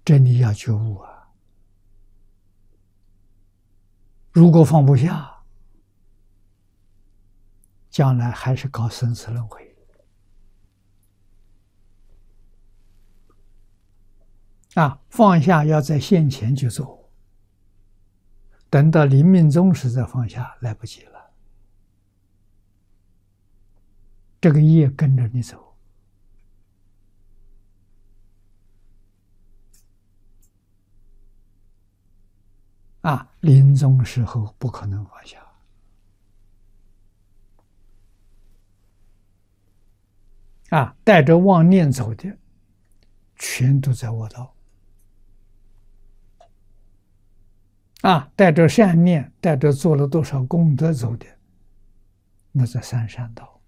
这你要觉悟啊！如果放不下，将来还是搞生死轮回啊！放下要在现前就做，等到临命终时再放下，来不及了。这个业跟着你走。啊，临终时候不可能放下。啊，带着妄念走的，全都在卧道。啊，带着善念，带着做了多少功德走的，那在三善道。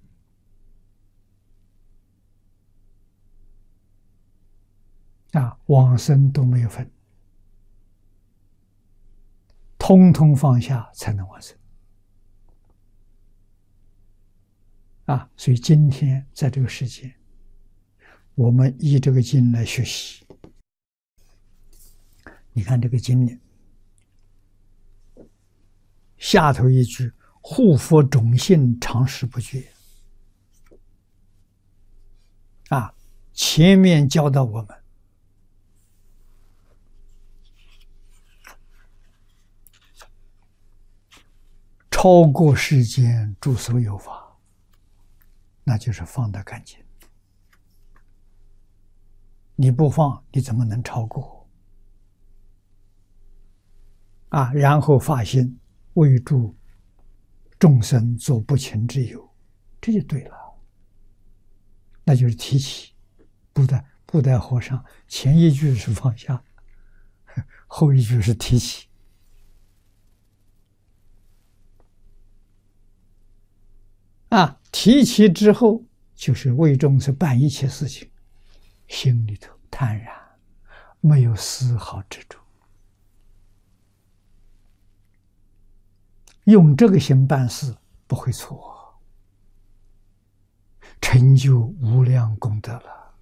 啊，往生都没有分。通通放下才能往生啊！所以今天在这个世界，我们依这个经来学习。你看这个经里下头一句“护佛种性，常时不绝”啊，前面教导我们。超过世间诸所有法，那就是放得干净。你不放，你怎么能超过？啊，然后发心为助众生做不情之友，这就对了。那就是提起。布袋和尚前一句是放下，后一句是提起。啊，提起之后就是为众生办一切事情，心里头坦然，没有丝毫执着，用这个心办事不会错，成就无量功德了。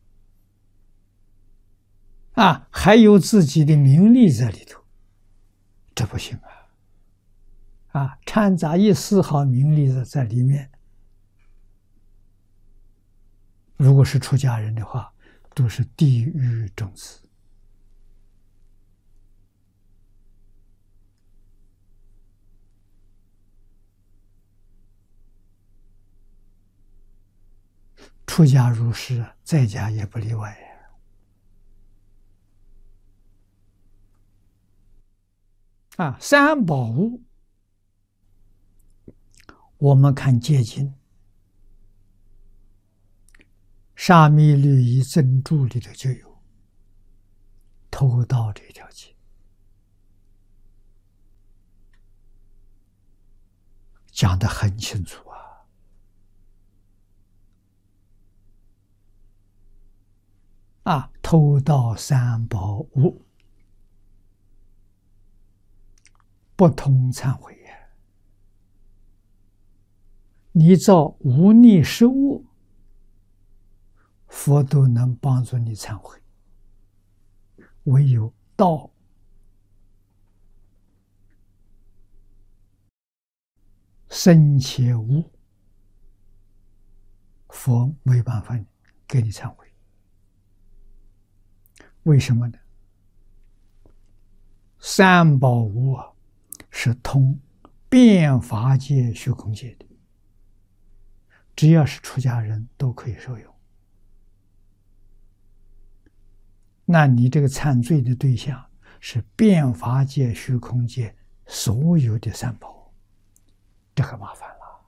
啊，还有自己的名利在里头，这不行啊！啊，掺杂一丝毫名利的在里面，如果是出家人的话，都是地狱种子。出家如是，在家也不例外呀。啊，三宝物，我们看戒经，沙弥律仪真注里头就有偷盗这条戒，讲得很清楚啊！偷盗三宝物，不通忏悔呀！你造无逆失恶，佛都能帮助你忏悔，唯有盗生切恶，佛没办法给你忏悔。为什么呢？三宝物啊，是通遍法界虚空界的，只要是出家人都可以受用。那你这个忏罪的对象是遍法界虚空界所有的三宝，这可麻烦了。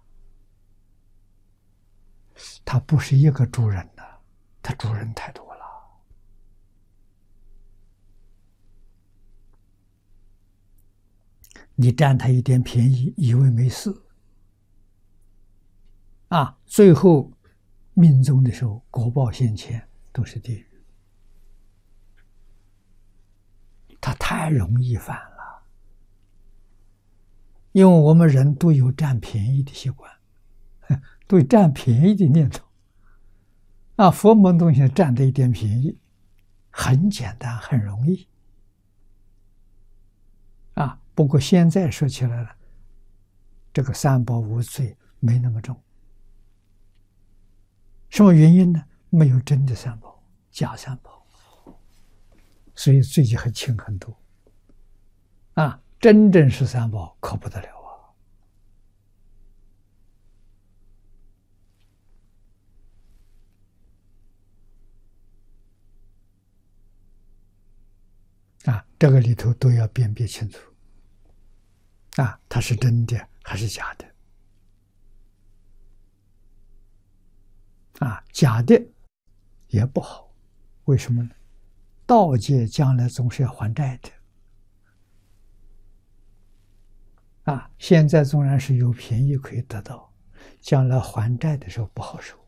他不是一个主人的，他主人太多了。你占他一点便宜，以为没事啊，最后命中的时候，果报现前，都是地狱。他太容易犯了，因为我们人都有占便宜的习惯，都有占便宜的念头啊。佛门东西占这一点便宜， 很简单，很容易啊。不过现在说起来了，这个三宝五罪没那么重。什么原因呢？没有真的三宝，假三宝，所以罪就很轻很多啊。真正是三宝，可不得了啊！这个里头都要辨别清楚啊，它是真的还是假的啊？假的也不好，为什么呢？道界将来总是要还债的啊！现在纵然是有便宜可以得到，将来还债的时候不好受。